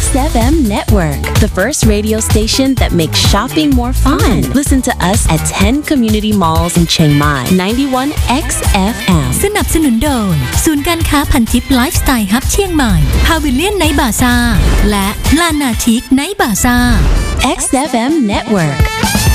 XFM Network, the first radio station that makes shopping more fun. Listen to us at 10 community malls in Chiang Mai. 91 XFM. สนับสนุนโดยศูนย์การค้าพันทิปไลฟ์สไตล์ฮับเชียงใหม่พาวิเลียนไนท์บาซ่าและลานาชิกไนท์บาซ่า XFM Network